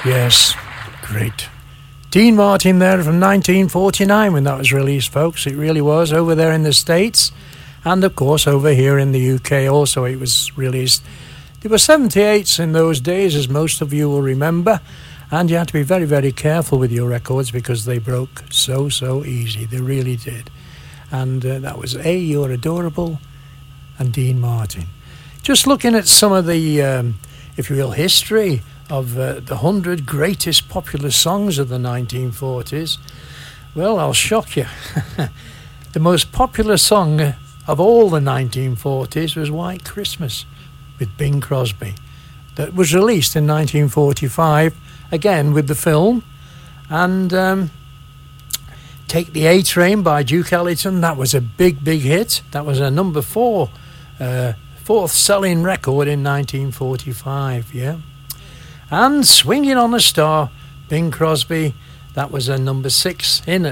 Yes, great. Dean Martin there from 1949 when that was released, folks. It really was, over there in the States. And, of course, over here in the UK also it was released. There were 78s in those days, as most of you will remember. And you had to be very, very careful with your records because they broke so easy. They really did. And that was A, You're Adorable, and Dean Martin. Just looking at some of the, if you will, history of the 100 greatest popular songs of the 1940s, well, I'll shock you. The most popular song of all the 1940s was White Christmas with Bing Crosby. That was released in 1945, again with the film. And Take the A-Train by Duke Ellington, that was a big hit. That was a number 4, fourth selling record in 1945, yeah. And Swinging on a Star, Bing Crosby, that was a number 6 in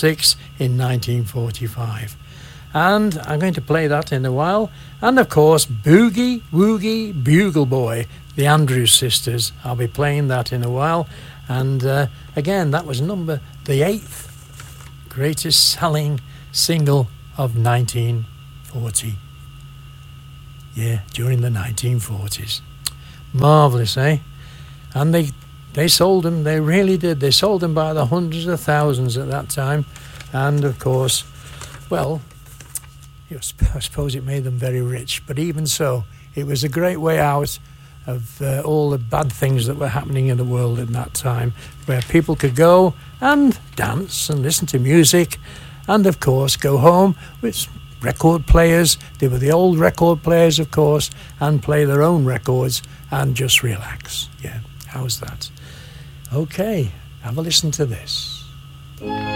1945. And I'm going to play that in a while. And of course, Boogie Woogie Bugle Boy, the Andrews Sisters. I'll be playing that in a while. And again, that was the 8th greatest selling single of 1940. Yeah, during the 1940s. Marvellous, eh? And they sold them, they really did. They sold them by the hundreds of thousands at that time. And of course, well, I suppose it made them very rich. But even so, it was a great way out of all the bad things that were happening in the world at that time, where people could go and dance and listen to music and, of course, go home with record players. They were the old record players, of course, and play their own records and just relax. Yeah, how's that? Okay, have a listen to this.